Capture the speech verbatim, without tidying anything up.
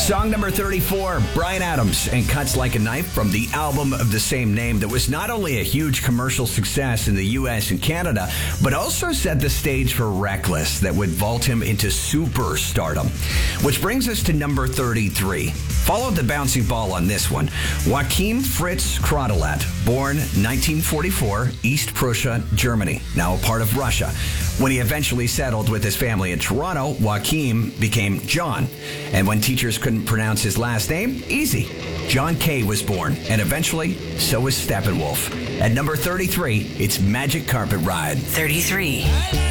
Song number thirty-four, Bryan Adams and Cuts Like a Knife from the album of the same name that was not only a huge commercial success in the U S and Canada, but also set the stage for Reckless that would vault him into superstardom. Which brings us to number thirty-three. Follow the bouncing ball on this one. Joachim Fritz Krodelat, born nineteen forty-four, East Prussia, Germany, now a part of Russia. When he eventually settled with his family in Toronto, Joachim became John. And when teachers couldn't pronounce his last name, easy. John Kay was born, and eventually, so was Steppenwolf. At number thirty-three, it's Magic Carpet Ride. thirty-three.